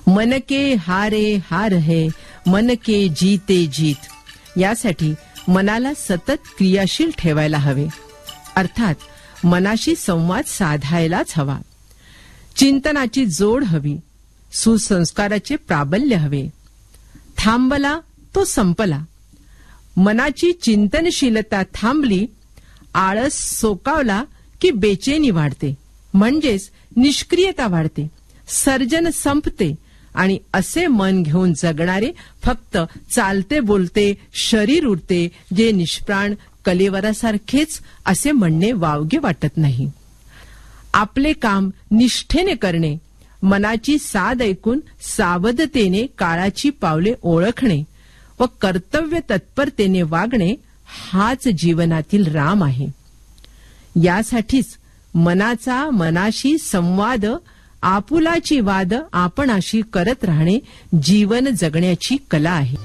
मन के हारे हार है, मन के जीते जीत. यासाठी मनाला सतत क्रियाशील ठेवायला हवे, अर्थात मनाशी संवाद साधायलाच हवा. चिंतनाची जोड हवी, सुसंस्काराचे प्राबल्य हवे. थांबला तो संपला. मनाची चिंतनशीलता थांबली, आळस सोकावला की बेचैनी वाढते, म्हणजेच निष्क्रियता वाढते, सर्जन संपते आणि असे मन घेऊन जगणारे फक्त चालते बोलते शरीर उरते, जे निष्प्राण कलेवरासारखेच असे म्हणणे वावगे वाटत नाही. आपले काम निष्ठेने करणे, मनाची साद ऐकून सावधतेने काळाची पावले ओळखणे व कर्तव्य तत्परतेने वागणे हाच जीवनातील राम आहे. यासाठीच मनाचा मनाशी संवाद, आपुलाची वाद आपणाशी करत राहणे जीवन जगण्याची कला आहे.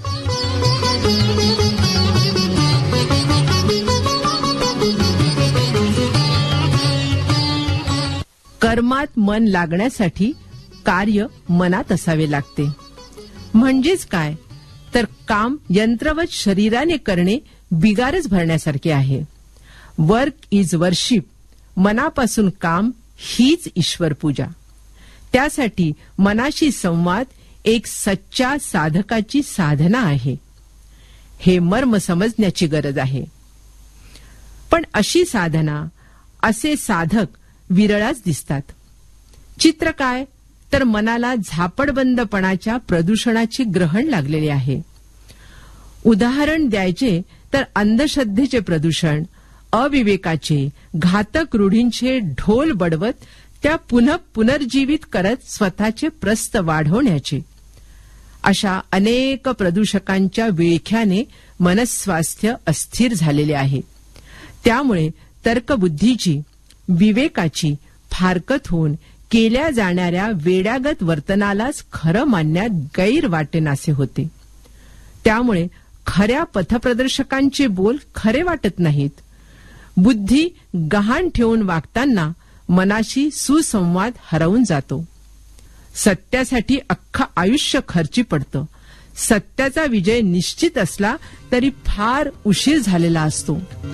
कर्मात मन लागण्यासाठी कार्य मनात असावे लागते. म्हणजेच काय तर काम यंत्रवत शरीराने करणे बिगारच भरण्यासारखे आहे. Work is worship. मनापासून काम हीच ईश्वर पूजा. त्यासाठी मनाशी संवाद एक सच्चा साधकाची साधना आहे. हे मर्म समजण्याची गरज आहे. पण अशी साधना, असे साधक विरळाच दिसतात. चित्र काय तर मनाला झापडबंदपणाच्या प्रदूषणाचे ग्रहण लागलेले आहे. उदाहरण द्यायचे तर अंधश्रद्धेचे प्रदूषण, अविवेकाचे, घातक रूढींचे ढोल बडवत त्या पुनर्जीवित करत स्वतःचे प्रस्थ वाढवण्याचे. अशा अनेक प्रदूषकांच्या विळख्याने मनस्वास्थ्य अस्थिर झालेले आहे. त्यामुळे तर्कबुद्धीची, विवेकाची फारकत होऊन केल्या जाणाऱ्या वेड्यागत वर्तनालाच खरं मानण्यात गैर वाटेनासे होते. त्यामुळे खऱ्या पथप्रदर्शकांचे बोल खरे वाटत नाहीत. बुद्धी गहाण ठेवून वागताना मनाशी सुसंवाद हरवून जातो. सत्यासाठी अख्खं आयुष्य खर्ची पडतं. सत्याचा विजय निश्चित असला तरी फार उशीर झालेला असतो.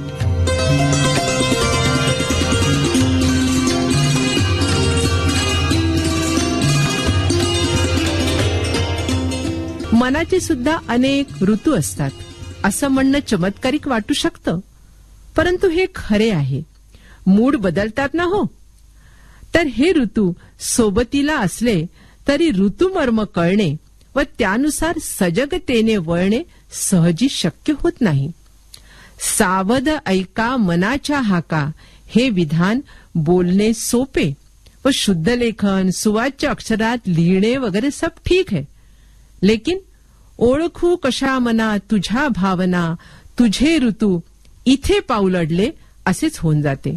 मनाचे सुद्धा अनेक ऋतू असतात असं म्हणणं चमत्कारिक वाटू शकतं, परंतु हे खरे आहे. मूड बदलतात ना हो. तर हे ऋतू सोबतीला असले तरी ऋतुमर्म कळणे व त्यानुसार सजगतेने वळणे सहजी शक्य होत नाही. सावध ऐका मनाच्या हाका हे विधान बोलणे सोपे व शुद्ध लेखन, सुवाच्य अक्षरात लिहिणे वगैरे सब ठीक है, लेकिन ओळखू कशा मना तुझ्या भावना, तुझे ऋतू इथे पाऊल अडले असेच होऊन जाते.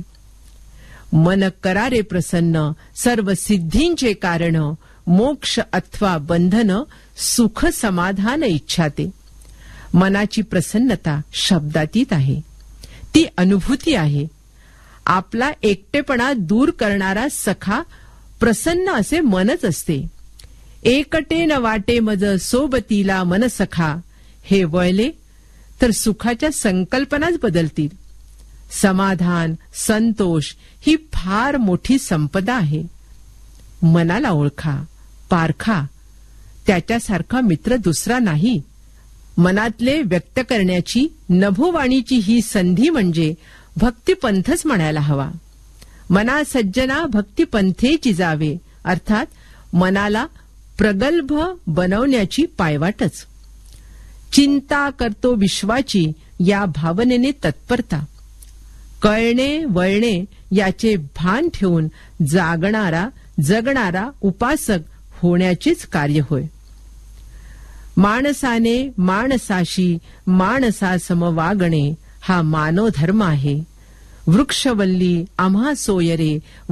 मन करारे प्रसन्न, सर्व सिद्धींचे कारण, मोक्ष अथवा बंधन, सुख समाधान इच्छाते. मनाची प्रसन्नता शब्दातीत आहे. ती अनुभूती आहे. आपला एकटेपणा दूर करणारा सखा प्रसन्न असे मनच असते. एकटे न वाटे मज सोबतीला मन सखा हे वळले तर सुखाच्या संकल्पनाच बदलतील. समाधान, संतोष ही फार मोठी संपदा आहे. मनाला ओळखा, पारखा. त्याच्यासारखा मित्र दुसरा नाही. मनातले व्यक्त करण्याची नभोवाणीची ही संधी म्हणजे भक्तिपंथच म्हणायला हवा. मना सज्जना भक्तिपंथेची जावे, अर्थात मनाला प्रगल्भ बनवण्याची पायवाटच. चिंता करतो विश्वाची या भावनेने तत्परता. कळणे वळणे याचे भान ठेवून जागणारा जगणारा उपासक होण्याचेच कार्य होय. माणसाने माणसाशी माणसासम वागणे हा मानव धर्म आहे. वृक्षवल्ली आम्हा सोयरे